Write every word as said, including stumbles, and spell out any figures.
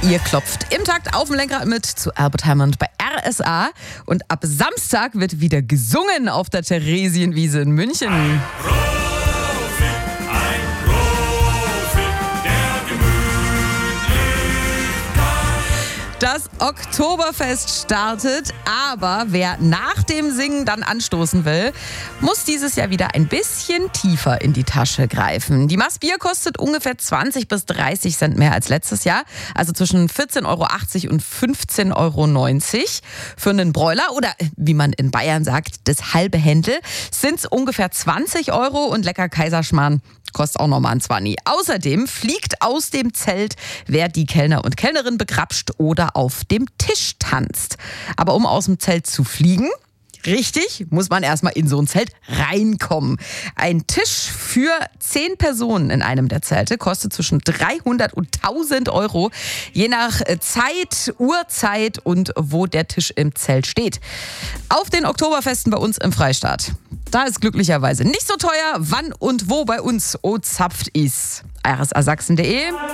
Ihr klopft im Takt auf dem Lenkrad mit zu Albert Hammond bei R S A. Und ab Samstag wird wieder gesungen auf der Theresienwiese in München. Ein Profi, ein Profi der Gemütlichkeit. Das Oktoberfest startet, aber wer nach dem Singen dann anstoßen will, muss dieses Jahr wieder ein bisschen tiefer in die Tasche greifen. Die Maß Bier kostet ungefähr zwanzig bis dreißig Cent mehr als letztes Jahr, also zwischen vierzehn Euro achtzig und fünfzehn Euro neunzig. Für einen Broiler oder wie man in Bayern sagt, das halbe Händel, sind es ungefähr zwanzig Euro und lecker Kaiserschmarrn kostet auch nochmal ein Zwanni. Außerdem fliegt aus dem Zelt, wer die Kellner und Kellnerin begrapscht oder auf dem Tisch tanzt. Aber um aus dem Zelt zu fliegen, richtig, muss man erstmal in so ein Zelt reinkommen. Ein Tisch für zehn Personen in einem der Zelte kostet zwischen dreihundert und tausend Euro, je nach Zeit, Uhrzeit und wo der Tisch im Zelt steht. Auf den Oktoberfesten bei uns im Freistaat, da ist glücklicherweise nicht so teuer, wann und wo bei uns o zapft ist. r s a sachsen punkt de